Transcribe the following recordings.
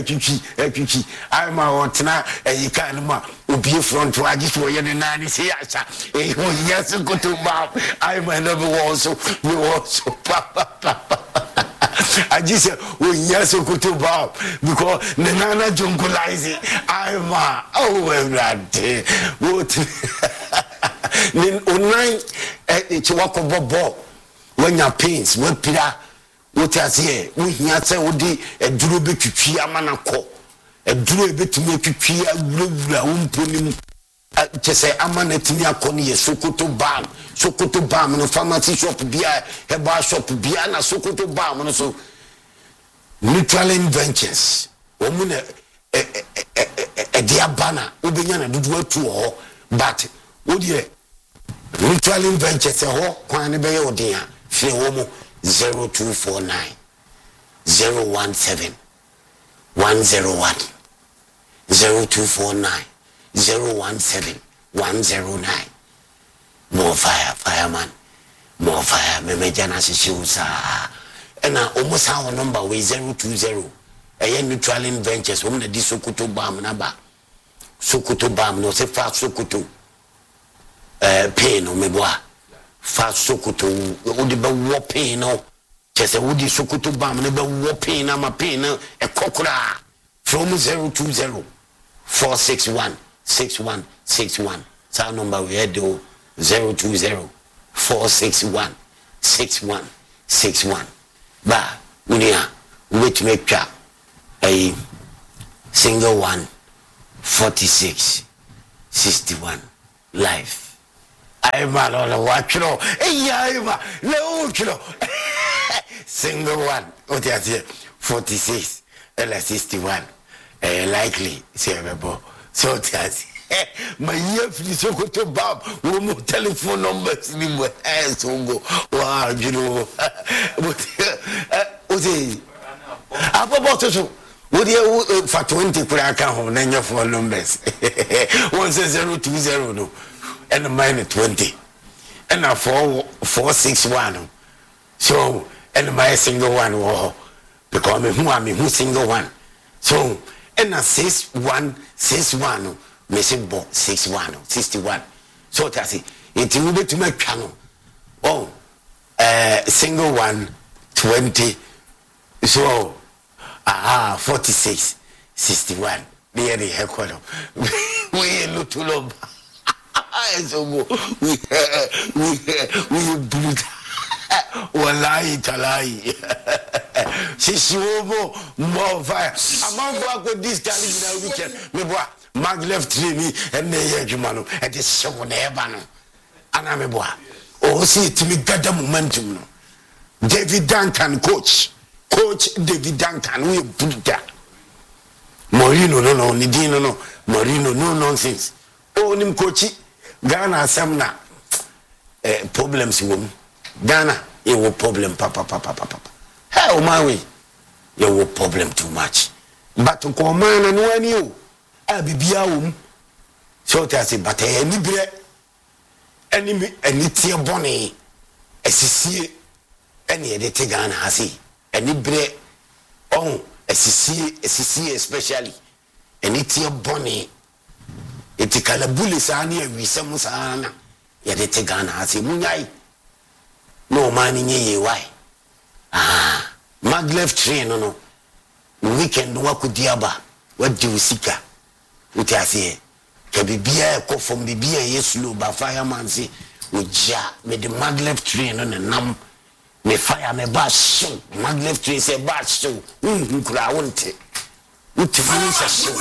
Ekichi I'm out now you can be front to I just were in 90 years yes go to Bob I'm another also we also I just said oh yes go to Bob because Nana Jungulaizi I'm that what online it's walk of Bob when your pains what Peter what I say, we hear say, Odi, a drube to Amanako, a drube to make you clear, Umpunim, just say, Amanetinia Koni, Sokoto Bam, no pharmacy shop, beer, a bar shop, Biana, Sokoto Bam, and so neutral ventures, woman, a dear banner, Ubiana, do work to all, but, would ye neutral ventures, a hawk, Quanibay, oh dear, Fiomo. 0249 017 101 0249 017 109 more fireman more fire me jana shishusa and almost our number we 020 a neutral ventures woman the Sokoto Bam naba Sokoto Bam no se fa Sokoto pain o meboa fa Sokoto odi be wo pain no chese odi Sokoto Bam ne be wo pain na ma pain e kokora from 020 461 6161 sa number we had 020 461 6161 ba unia which make cha a single one 46 61 life I'm a watch no. Single one. What is it? 46 and 61. Likely, so that's my year for the Sokoto Bob. We move telephone numbers. Wow, you know. What's it? About so. Would you for 20 crack on your phone numbers? 120 no. And mine 20 and a 461 so and my single one war because me who single one so and a 6161 missing bo 61 so that's it will be to make channel single one 20 so 46 61 near the headquarters we look to low so we brute wallahi talai shishiwobo more fire among go this challenge na weekend me boy mag left me and dey jumano e dey show na eba no ana me boy o see it me gada momentum no David Duncan coach David Duncan we brute Morino no Nidino no Morino no nonsense o nim coach Ghana semna problems wom Ghana you will problem papa how my way you will problem too much but to come and no any you abibia wom so to say but any bre any tie boni esisie any de te Ghana hasi any bre on esisie especially any tie boni etikala bulisa na ewisa musana ya de te Ghana hasi munyai no mani nye why mag left train no weekend wako diaba wadi usika uti asiye ke bibia ko from bibia yesu ba fireman si uja me the mag left train no nam me fire me ba show mag left train say ba show nkura wonte uti fini sa show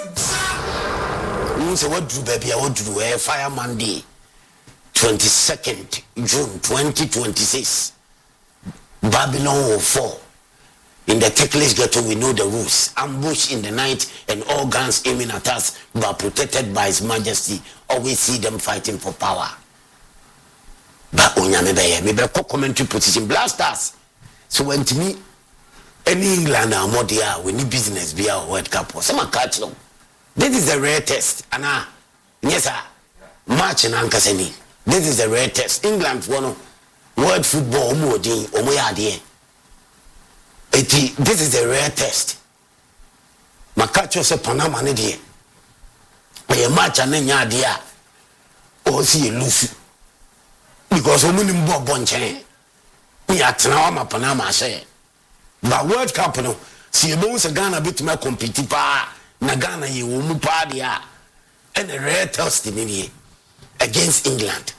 unse wadu baby wadu fireman day 22nd June 2026 Babylon will fall. In the Teklis ghetto, we know the rules. Ambush in the night and all guns aiming at us, but protected by His Majesty. Always see them fighting for power. But maybe commentary position blasters. So when to me, any England or more there, we need business be our World Cup. Someone catch them. This is the rare test. Anna, yes sir. March and Ankaseni. This is the rare test. England one world football this is a rare test. catch us Panama ne die e match an nya de a o si lose because o munim bo nchen we atena ma Panama say ba World Cup no si e bon se Ghana bitima compete pa na Ghana ye wo mu pa dia and a rare test in against England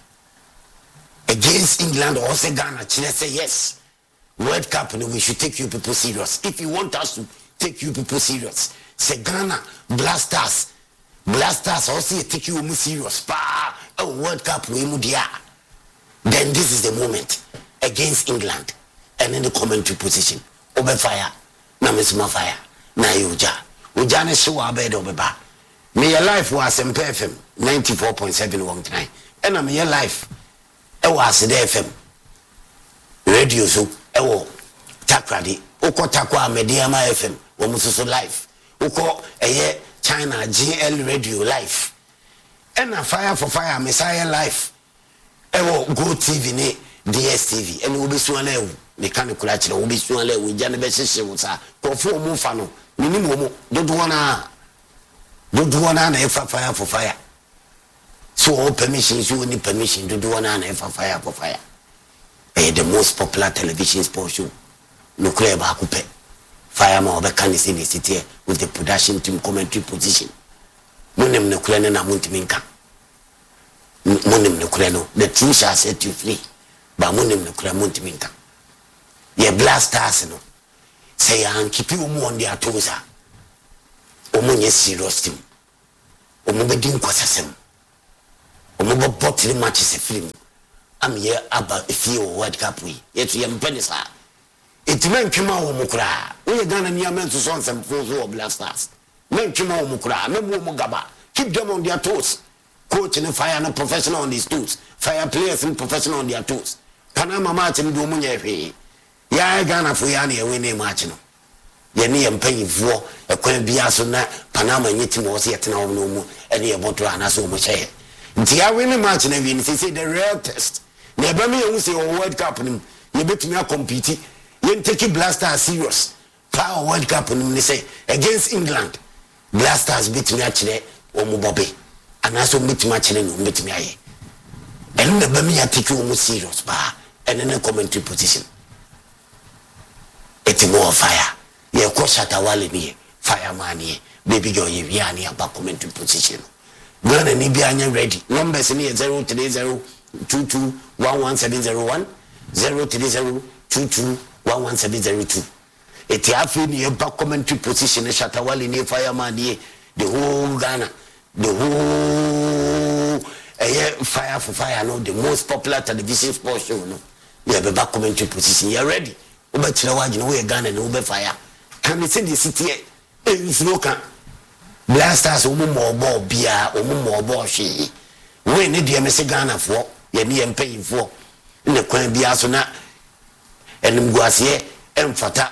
or say Ghana say yes World Cup no we should take you people serious if you want us to take you people serious say Ghana blasters also take you more serious pa World Cup we mu dia then this is the moment against England and in the commentary position obe fire na mesma fire na uja ne show abed obeba me your life was FM 94.7 and I'm your life was the FM radio so ewo takrade oko takwa mediama FM wo mususu life oko eye China GL radio life and a fire for fire Messiah life ewo Go TV ne DSTV and obi so na ewu me kan kula kire obi so na ewu ja ne be hyehyɛ wo sa kofo mu fa no minimum mo dodo na fire for fire so all permission so any permission dodo na fire for fire the most popular television sports show no clear ba ko pe fire ma obe kan see the city with the production team commentary position monem no kula na muntiminka monem no kula no the truth shall set you free ba monem no kula muntiminka ye blasters no say and keep you on their toes omunye serious team omubedi nkwasasem omubo bottle matches film am ye aba if you World Cup we yet you penisa it men twema wo mukura we Ghana ni amen so nsem fozo blasters men twema wo mukura memo mo gaba keep them on their toes coach and fire no professional on these toes fire players and professional on their toes Panama match ni do munye hwe ya Ghana fo ya na ye win match no ye ne mpanyifo ekwan bia so na Panama nyiti mo se yetena wo no mu ene ye boto anaso mo hye nti ya win match na wi ni say the real test na eba me ye say World Cup nim ye betumi a compete ye take Blasters serious power World Cup nim ni say against England Blasters betumi a kire o mu bobe anaso betumi a kire no betumi aye ene na eba me ya take o mu serious pa ene na commentary position it's more fire ye ko Shatawale ni fireman ye baby girl ye wi ani aba commentary position Ghana ni bia anya ready numbers ni 03022117001 03022117002 eti afi ni aba commentary position Shatawale ni fireman ye the whole Ghana the whole fire for fire no the most popular television sports show no ye be back commentary position you ready obetire waji no we Ghana no be fire can we see the city in smoke blasters omo mo bia omo mo hwe we ne de me se Ghana fo ye ne empanyfo ne kwan bia so na enimguase emfata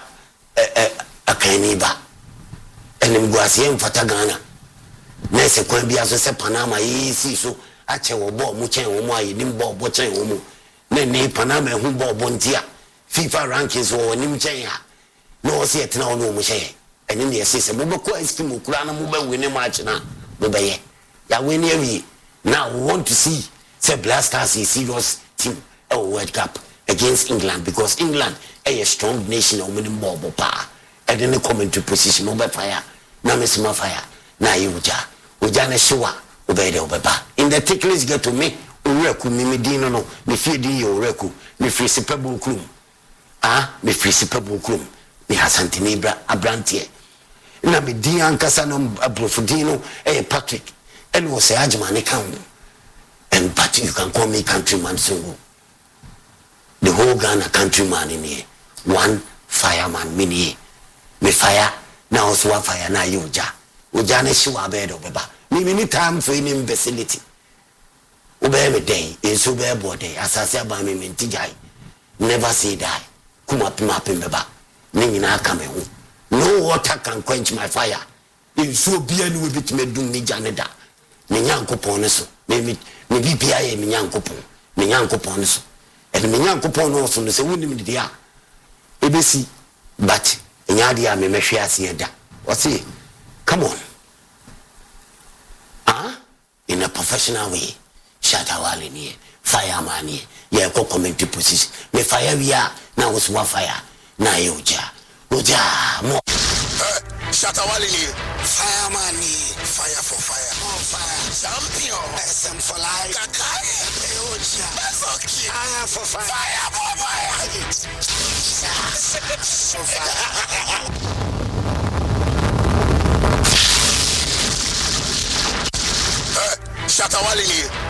akani ba enimguase emfata Ghana na se kwan bia so se Panama yi si so ache wo bo mu chen wo mu ayi nim bo chen wo mu ne Panama hu bo ntia FIFA rankings wo nim chen ya no see it now no mo hye eni ne yesi mo beko eskimo kura na mo ba win match na mo ba ye ya win every now we want to see say Blasters is serious team World Cup against England because England a strong nation o mini bobo pa and then commentary position mo ba fire na mesima fire na yuja uja na shiwa obede obeba in the ticklish get to me oreku mimidin no me feedin ye oreku me free sipabu krum me free sipabu krum me hasantini abrantie na me din ankasa no abrofudino Patrick and was say ajmane kan and but you can call me countryman so the whole Ghana countryman in here one fireman mini me fire now also fire na yuja uja na shiwa bedo beba me time for any facility obey me day so be body asase aba me mentijai never say die kuma pima beba me nyina aka me ho no water can quench my fire in so bia ni we bit me dum ni janeda me nyankopon ne so me bibia ye me nyankopon ne so and me nyankopon no so no se wonim de dia ebesi but nyade a me mehwe ase eda o say come on professional way. Shatawale ni fireman ni ye ko community position me fire wia na wo so fire na ye oja mo Shatawale ni fireman ni fire for fire champion SM for life kakai oja that's okay fire for fire Shatawale ni